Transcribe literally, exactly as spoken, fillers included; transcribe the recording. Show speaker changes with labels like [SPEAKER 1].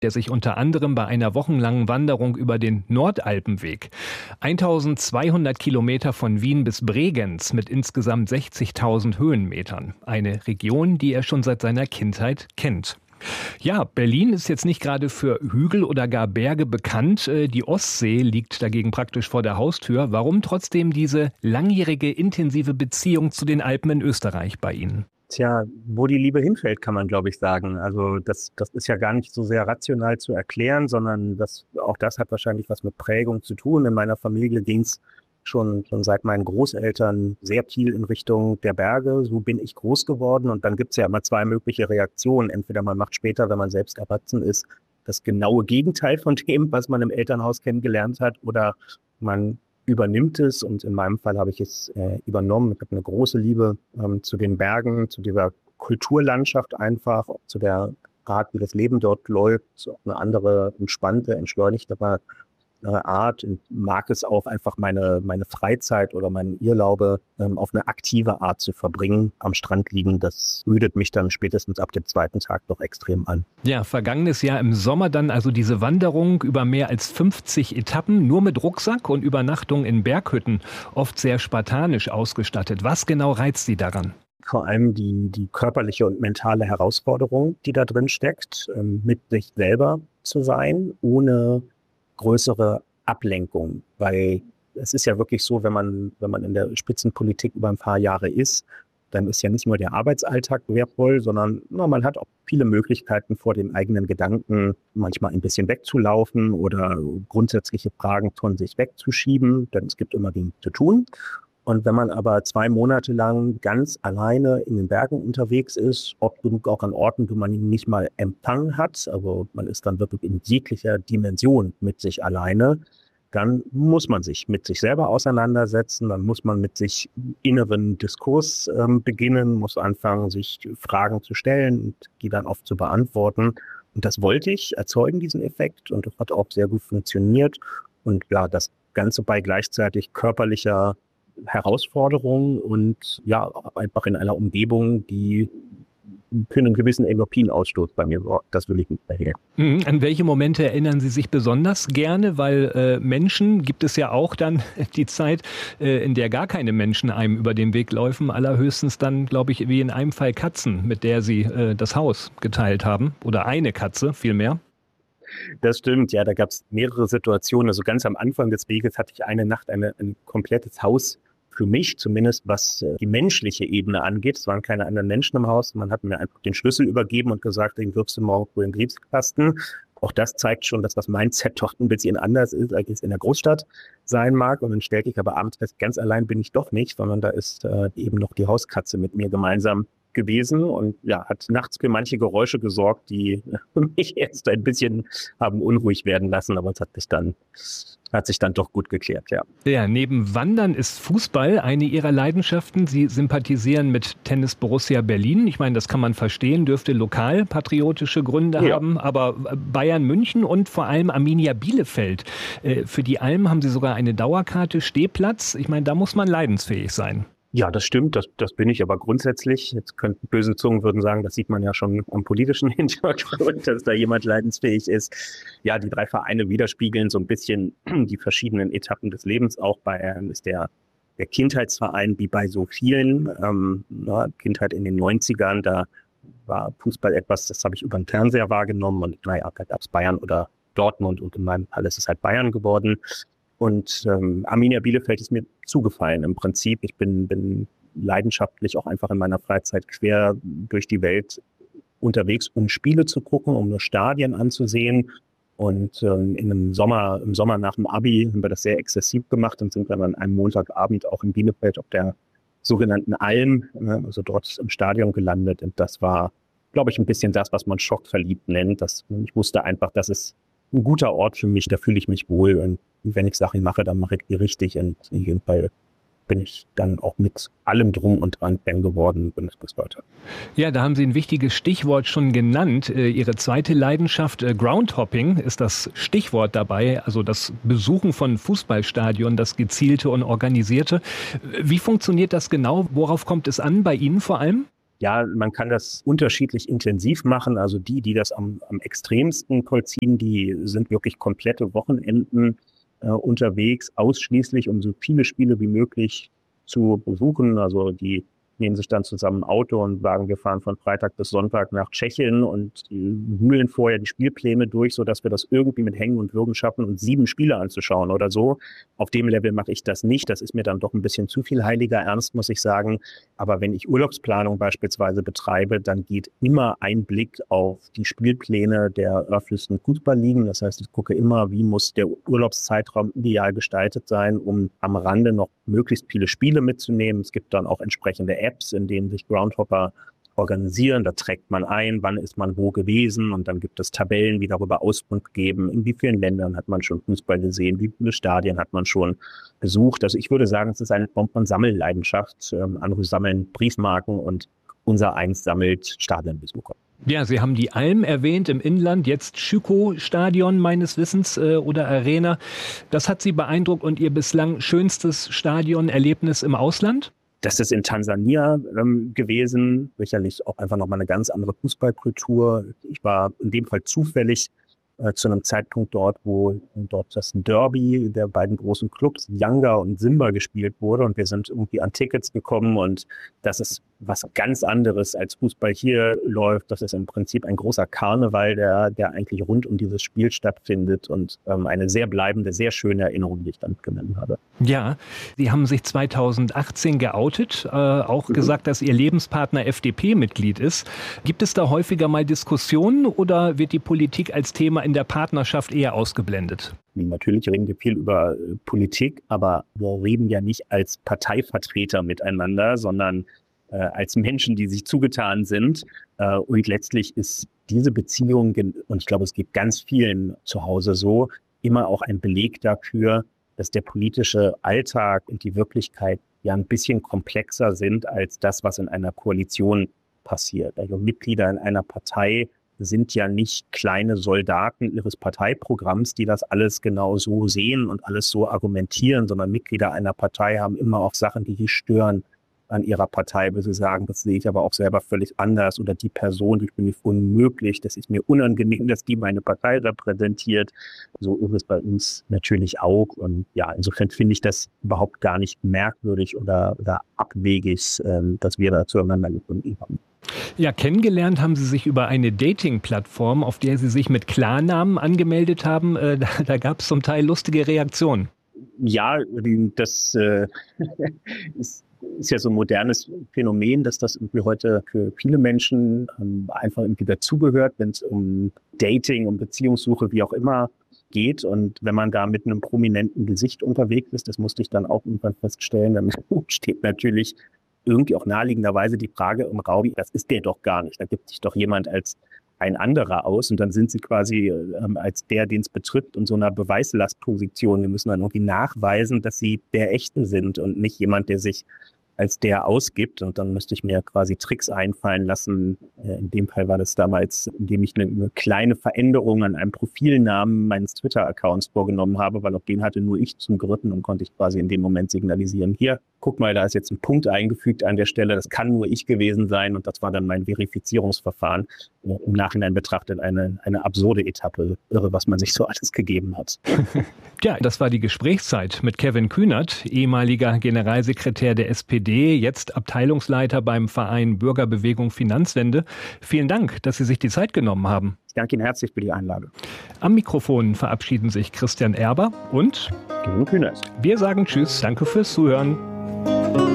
[SPEAKER 1] der sich unter anderem bei einer wochenlangen Wanderung über den Nordalpenweg, eintausendzweihundert Kilometer von Wien bis Bregenz mit insgesamt sechzigtausend Höhenmetern. Eine Region, die er schon seit seiner Kindheit kennt. Ja, Berlin ist jetzt nicht gerade für Hügel oder gar Berge bekannt. Die Ostsee liegt dagegen praktisch vor der Haustür. Warum trotzdem diese langjährige, intensive Beziehung zu den Alpen in Österreich bei Ihnen?
[SPEAKER 2] Tja, wo die Liebe hinfällt, kann man, glaube ich, sagen. Also das, das ist ja gar nicht so sehr rational zu erklären, sondern das, auch das hat wahrscheinlich was mit Prägung zu tun. In meiner Familie ging es schon, schon seit meinen Großeltern sehr viel in Richtung der Berge. So bin ich groß geworden. Und dann gibt es ja immer zwei mögliche Reaktionen. Entweder man macht später, wenn man selbst erwachsen ist, das genaue Gegenteil von dem, was man im Elternhaus kennengelernt hat, oder man übernimmt es, und in meinem Fall habe ich es äh, übernommen. Ich habe eine große Liebe ähm, zu den Bergen, zu dieser Kulturlandschaft einfach, auch zu der Art, wie das Leben dort läuft, so eine andere, entspannte, entschleunigte Art. Und mag es auch einfach meine meine Freizeit oder meinen Urlaube ähm, auf eine aktive Art zu verbringen, am Strand liegen. Das ödet mich dann spätestens ab dem zweiten Tag doch extrem an.
[SPEAKER 1] Ja, vergangenes Jahr im Sommer dann also diese Wanderung über mehr als fünfzig Etappen, nur mit Rucksack und Übernachtung in Berghütten, oft sehr spartanisch ausgestattet. Was genau reizt Sie daran?
[SPEAKER 2] Vor allem die, die körperliche und mentale Herausforderung, die da drin steckt, ähm, mit sich selber zu sein, ohne größere Ablenkung, weil es ist ja wirklich so, wenn man, wenn man in der Spitzenpolitik über ein paar Jahre ist, dann ist ja nicht nur der Arbeitsalltag wertvoll, sondern na, man hat auch viele Möglichkeiten, vor den eigenen Gedanken manchmal ein bisschen wegzulaufen oder grundsätzliche Fragen von sich wegzuschieben, denn es gibt immer genug zu tun. Und wenn man aber zwei Monate lang ganz alleine in den Bergen unterwegs ist, oft genug auch an Orten, wo man ihn nicht mal empfangen hat, also man ist dann wirklich in jeglicher Dimension mit sich alleine, dann muss man sich mit sich selber auseinandersetzen, dann muss man mit sich inneren Diskurs ähm, beginnen, muss anfangen, sich Fragen zu stellen und die dann oft zu beantworten. Und das wollte ich erzeugen, diesen Effekt, und das hat auch sehr gut funktioniert. Und ja, das Ganze bei gleichzeitig körperlicher Herausforderungen und ja, einfach in einer Umgebung, die für einen gewissen Endorphinausstoß bei mir sorgt. Das will ich nicht verhehlen.
[SPEAKER 1] Mhm. An welche Momente erinnern Sie sich besonders gerne? Weil äh, Menschen gibt es ja auch dann die Zeit, äh, in der gar keine Menschen einem über den Weg laufen. Allerhöchstens dann, glaube ich, wie in einem Fall Katzen, mit der Sie äh, das Haus geteilt haben. Oder eine Katze, vielmehr.
[SPEAKER 2] Das stimmt, ja, da gab es mehrere Situationen. Also ganz am Anfang des Weges hatte ich eine Nacht eine, ein komplettes Haus für mich, zumindest was äh, die menschliche Ebene angeht. Es waren keine anderen Menschen im Haus. Man hat mir einfach den Schlüssel übergeben und gesagt, den wirfst du morgen wohl in den Briefkasten. Auch das zeigt schon, dass das Mindset doch ein bisschen anders ist, als es in der Großstadt sein mag. Und dann stellte ich aber abends fest, ganz allein bin ich doch nicht, sondern da ist äh, eben noch die Hauskatze mit mir gemeinsam gewesen und ja, hat nachts für manche Geräusche gesorgt, die mich jetzt ein bisschen haben unruhig werden lassen, aber es hat sich dann hat sich dann doch gut geklärt, ja.
[SPEAKER 1] Ja, neben Wandern ist Fußball eine Ihrer Leidenschaften. Sie sympathisieren mit Tennis Borussia Berlin. Ich meine, das kann man verstehen, dürfte lokal patriotische Gründe ja haben, aber Bayern München und vor allem Arminia Bielefeld. Für die Alm haben Sie sogar eine Dauerkarte, Stehplatz. Ich meine, da muss man leidensfähig sein.
[SPEAKER 2] Ja, das stimmt, das, das bin ich aber grundsätzlich. Jetzt könnten böse Zungen würden sagen, das sieht man ja schon am politischen Hintergrund, dass da jemand leidensfähig ist. Ja, die drei Vereine widerspiegeln so ein bisschen die verschiedenen Etappen des Lebens. Auch Bayern ist der, der Kindheitsverein, wie bei so vielen. Ähm, na, Kindheit in den neunzigern, da war Fußball etwas, das habe ich über den Fernseher wahrgenommen. Und naja, da gab es Bayern oder Dortmund und in meinem Fall ist es halt Bayern geworden. Und ähm, Arminia Bielefeld ist mir zugefallen im Prinzip. Ich bin, bin leidenschaftlich auch einfach in meiner Freizeit quer durch die Welt unterwegs, um Spiele zu gucken, um nur Stadien anzusehen. Und ähm, in einem Sommer, im Sommer nach dem Abi haben wir das sehr exzessiv gemacht und sind dann an einem Montagabend auch in Bielefeld auf der sogenannten Alm, äh, also dort im Stadion gelandet. Und das war, glaube ich, ein bisschen das, was man schockverliebt nennt. Das, ich wusste einfach, das ist ein guter Ort für mich, da fühle ich mich wohl. Und wenn ich Sachen mache, dann mache ich die richtig. Und in jedem Fall bin ich dann auch mit allem Drum und Dran Fan geworden, bin es bis heute.
[SPEAKER 1] Ja, da haben Sie ein wichtiges Stichwort schon genannt. Ihre zweite Leidenschaft, Groundhopping, ist das Stichwort dabei. Also das Besuchen von Fußballstadien, das gezielte und organisierte. Wie funktioniert das genau? Worauf kommt es an bei Ihnen vor allem?
[SPEAKER 2] Ja, man kann das unterschiedlich intensiv machen. Also die, die das am, am extremsten vollziehen, die sind wirklich komplette Wochenenden äh, unterwegs, ausschließlich um so viele Spiele wie möglich zu besuchen. Also die nehmen sich dann zusammen ein Auto und sagen, wir fahren von Freitag bis Sonntag nach Tschechien und wühlen vorher die Spielpläne durch, sodass wir das irgendwie mit Hängen und Würgen schaffen, uns sieben Spiele anzuschauen oder so. Auf dem Level mache ich das nicht. Das ist mir dann doch ein bisschen zu viel heiliger Ernst, muss ich sagen. Aber wenn ich Urlaubsplanung beispielsweise betreibe, dann geht immer ein Blick auf die Spielpläne der örtlichsten Fußballligen. Das heißt, ich gucke immer, wie muss der Urlaubszeitraum ideal gestaltet sein, um am Rande noch möglichst viele Spiele mitzunehmen. Es gibt dann auch entsprechende Apps, in denen sich Groundhopper organisieren. Da trägt man ein, wann ist man wo gewesen, und dann gibt es Tabellen, die darüber Auskunft geben, in wie vielen Ländern hat man schon Fußball gesehen, wie viele Stadien hat man schon besucht. Also ich würde sagen, es ist eine Form von Sammelleidenschaft. Ähm, andere sammeln Briefmarken und unser eins sammelt Stadionbesucher.
[SPEAKER 1] Ja, Sie haben die Alm erwähnt im Inland, jetzt Schüko-Stadion meines Wissens äh, oder Arena. Das hat Sie beeindruckt und Ihr bislang schönstes Stadionerlebnis im Ausland?
[SPEAKER 2] Das ist in Tansania ähm, gewesen, sicherlich auch einfach nochmal eine ganz andere Fußballkultur. Ich war in dem Fall zufällig äh, zu einem Zeitpunkt dort, wo dort das Derby der beiden großen Clubs, Yanga und Simba, gespielt wurde, und wir sind irgendwie an Tickets gekommen, und das ist was ganz anderes als Fußball hier läuft. Das ist im Prinzip ein großer Karneval, der, der eigentlich rund um dieses Spiel stattfindet, und ähm, eine sehr bleibende, sehr schöne Erinnerung, die ich dann mitgenommen habe.
[SPEAKER 1] Ja, Sie haben sich zweitausendachtzehn geoutet, äh, auch mhm. gesagt, dass Ihr Lebenspartner F D P-Mitglied ist. Gibt es da häufiger mal Diskussionen oder wird die Politik als Thema in der Partnerschaft eher ausgeblendet?
[SPEAKER 2] Natürlich reden wir viel über äh, Politik, aber wir reden ja nicht als Parteivertreter miteinander, sondern äh, als Menschen, die sich zugetan sind. Äh, und letztlich ist diese Beziehung, und ich glaube, es geht ganz vielen zu Hause so, immer auch ein Beleg dafür, dass der politische Alltag und die Wirklichkeit ja ein bisschen komplexer sind als das, was in einer Koalition passiert. Also Mitglieder in einer Partei sind ja nicht kleine Soldaten ihres Parteiprogramms, die das alles genau so sehen und alles so argumentieren, sondern Mitglieder einer Partei haben immer auch Sachen, die sie stören an ihrer Partei, wo sie sagen, das sehe ich aber auch selber völlig anders, oder die Person, die finde ich unmöglich, das ist mir unangenehm, dass die meine Partei repräsentiert. So ist es bei uns natürlich auch, und ja, insofern finde ich das überhaupt gar nicht merkwürdig oder, oder abwegig, ähm, dass wir da zueinander gefunden haben.
[SPEAKER 1] Ja, kennengelernt haben Sie sich über eine Dating-Plattform, auf der Sie sich mit Klarnamen angemeldet haben. Äh, da da gab es zum Teil lustige Reaktionen.
[SPEAKER 2] Ja, das äh, ist, ist ja so ein modernes Phänomen, dass das irgendwie heute für viele Menschen ähm, einfach irgendwie dazugehört, wenn es um Dating, um Beziehungssuche, wie auch immer geht. Und wenn man da mit einem prominenten Gesicht unterwegs ist, das musste ich dann auch irgendwann feststellen, dann steht natürlich irgendwie auch naheliegenderweise die Frage im Raum, das ist der doch gar nicht. Da gibt sich doch jemand als ein anderer aus, und dann sind sie quasi ähm, als der, den es betrifft, in so einer Beweislastposition. Wir müssen dann irgendwie nachweisen, dass sie der Echte sind und nicht jemand, der sich als der ausgibt. Und dann müsste ich mir quasi Tricks einfallen lassen. In dem Fall war das damals, indem ich eine, eine kleine Veränderung an einem Profilnamen meines Twitter-Accounts vorgenommen habe, weil auf den hatte nur ich Zugriff, und konnte ich quasi in dem Moment signalisieren, hier, guck mal, da ist jetzt ein Punkt eingefügt an der Stelle, das kann nur ich gewesen sein, und das war dann mein Verifizierungsverfahren. Im Nachhinein betrachtet eine, eine absurde Etappe, irre, was man sich so alles gegeben hat.
[SPEAKER 1] Ja, das war die Gesprächszeit mit Kevin Kühnert, ehemaliger Generalsekretär der S P D, jetzt Abteilungsleiter beim Verein Bürgerbewegung Finanzwende. Vielen Dank, dass Sie sich die Zeit genommen haben.
[SPEAKER 2] Ich danke Ihnen herzlich für die Einladung.
[SPEAKER 1] Am Mikrofon verabschieden sich Christian Erber und
[SPEAKER 2] Kevin Kühnert.
[SPEAKER 1] Wir sagen Tschüss, danke fürs Zuhören.